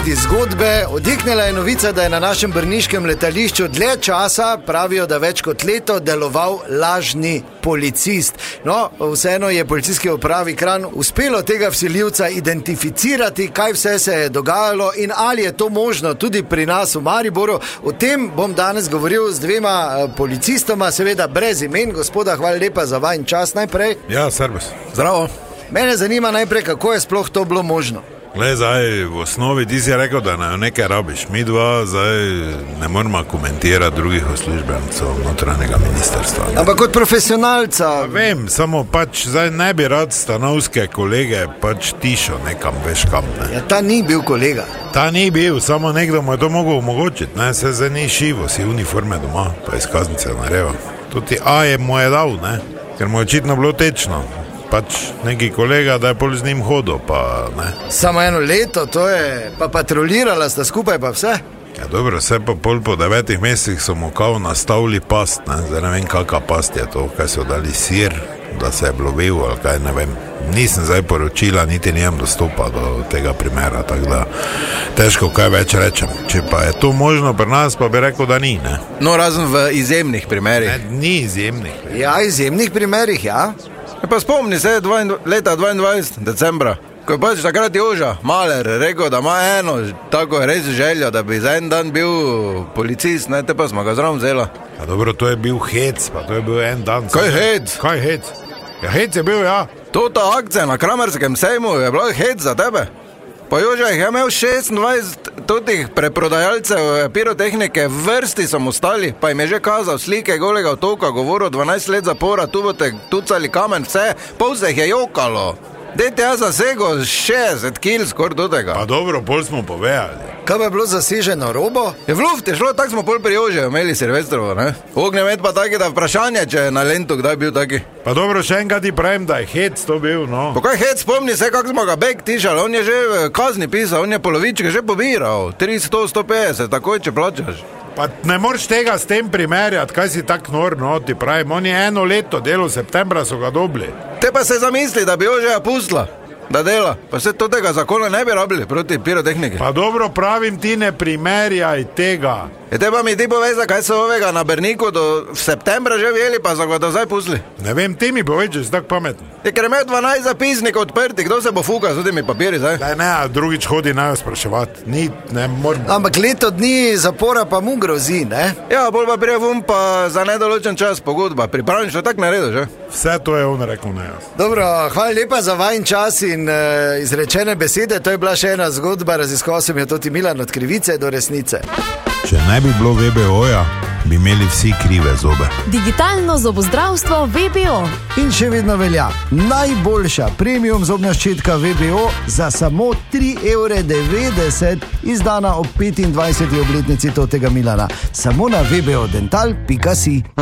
slišati zgodbe. Odjeknila je novica, da je na našem brniškem letališču dlje časa, pravijo, da več kot leto, deloval lažni policist. No, vseeno je policijski upravi Kranj uspelo tega vsiljivca identificirati, kaj vse se je dogajalo in ali je to možno tudi pri nas v Mariboru. O tem bom danes govoril z dvema policistoma, seveda brez imen. Gospoda, hvala lepa za vajen čas najprej. Ja, servus. Zdravo. Mene zanima najprej, kako je sploh to bilo možno. Glej, zdaj, v osnovi ti si rekel, da nekaj rabiš. Mi dva zdaj ne moramo komentirati drugih uslužbencev notranjega ministrstva. Ne? Ampak kot profesionalca... Vem, samo pač zdaj ne bi rad stanovske kolege pač tišo nekam, veš kam. Ne? Ja, ta ni bil kolega. Ta ni bil, samo nekdo mu je to mogel omogočiti. Ne? Se zdaj ni šivo, si uniforme doma, pa izkaznice nareval. Tudi A mu je dal, ne? Ker mu je očitno bilo tečno. Pač neki kolega, da je pol z njim hodil, pa ne. Samo eno leto, to je, pa patrolirala sta skupaj, pa vse? Ja dobro, vse pa pol po 9 mesecih so mu kao nastavili past, ne. Zdaj ne vem, kakva past je to, kaj so dali sir, da se je blovil ali kaj, ne vem. Nisem zdaj poročila, niti nijem dostopa do tega primera, tako da težko kaj več rečem. Če pa je to možno pri nas, pa bi rekel, da ni, ne. No, razen v izjemnih primerih. Ne, ni izjemnih. Ja, izjemnih primerih, ja. Pa spomni se leta 22. decembra, ko je pač takrat Joža Maler rekel, da ima eno tako res željo, da bi za en dan bil policist, ne, te pa smo ga zraven vzela. Ja dobro, to je bil hec, pa to je bil en dan. Kaj hec? Kaj hec? Ja, hec je bil, ja. To ta akcija na Kramerskem sejmu je bila hec za tebe. Pa Joža je imel 26 totih preprodajalcev pirotehnike, vrsti so mu stali, pa jim je že kazal slike golega otoka, govoril 12 let zapora, tu boste tucali kamen, vse, pol se jih je jokalo. Dejte jaz zasego 60 kil skor do tega. Pa dobro, pol smo povedali. Kaj bi bilo zaseženo robo? Je v luft je šlo, tak smo pol pri Jože imeli Silvestrovo, ne? Ognjemet pa taki, da vprašanje, če je na Lentu kdaj bil taki. Pa dobro, še enkrat ti pravim, da je hec to bil, no. Pa kaj hec, spomni se, kako smo ga bek tišali, on je že kazni pisal, on je polovičke že pobiral, 300, 150, takoj, če plačaš. Pa ne moreš tega s tem primerjati, kaj si tak nor, no, ti pravim, on je eno leto delo, septembra so ga dobili. Te pa se zamisli, da bi Jožeja pustila, da dela, pa vse to tega zakona ne bi rabili proti pirotehniki. Pa dobro, pravim ti, ne primerjaj tega. Te pa mi ti povej, zakaj so ovega na Brniku do septembra že vjeli, pa so ga do zdaj pustili. Ne vem, ti mi povej, če si tak pametni. Ker je imel 12 zapisnikov odprti, kdo se bo fukal z temi papiri zdaj? Ne, drugič hodi naj spraševati, ni, ne moram. Ampak leto dni zapora pa mu grozi, ne? Ja, bolj pa prije vum pa za nedoločen čas pogodba, pripravljen, što tak naredil, že? Vse to je on rekel, ne jaz. Dobro, hvala lepa za vajen čas in izrečene besede, to je bila še ena zgodba, raziskoval sem jo tudi Milan od krivice do resnice. Če ne bi bilo VBO-ja, bi imeli vsi krive zobe. Digitalno zobozdravstvo VBO. In še vedno velja, najboljša premium zobna ščetka VBO za samo 3,90 €, izdana ob 25. obletnici tega Milana. Samo na vbodental.si.